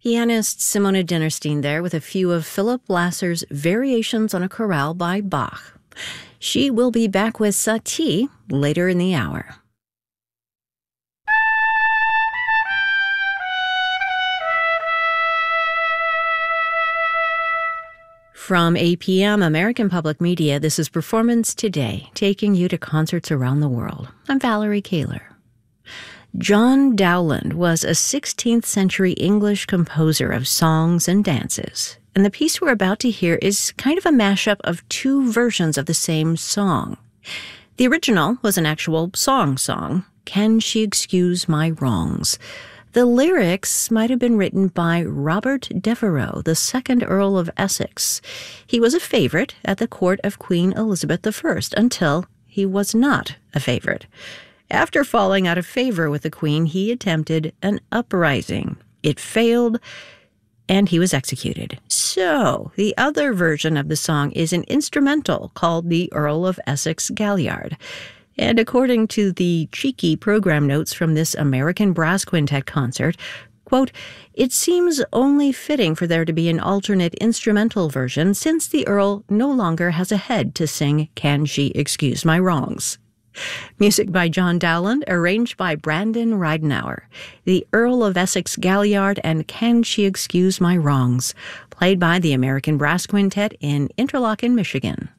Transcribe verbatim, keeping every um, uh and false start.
Pianist Simona Dinnerstein there with a few of Philip Lasser's Variations on a Chorale by Bach. She will be back with Satie later in the hour. From A P M American Public Media, this is Performance Today, taking you to concerts around the world. I'm Valerie Kaler. John Dowland was a sixteenth century English composer of songs and dances, and the piece we're about to hear is kind of a mashup of two versions of the same song. The original was an actual song-song, Can She Excuse My Wrongs? The lyrics might have been written by Robert Devereux, the second Earl of Essex. He was a favorite at the court of Queen Elizabeth the First until he was not a favorite. After falling out of favor with the Queen, he attempted an uprising. It failed, and he was executed. So, the other version of the song is an instrumental called the Earl of Essex Galliard. And according to the cheeky program notes from this American Brass Quintet concert, quote, "It seems only fitting for there to be an alternate instrumental version since the Earl no longer has a head to sing Can She Excuse My Wrongs?" Music by John Dowland, arranged by Brandon Ridenour. The Earl of Essex Galliard and Can She Excuse My Wrongs, played by the American Brass Quintet in Interlochen, Michigan.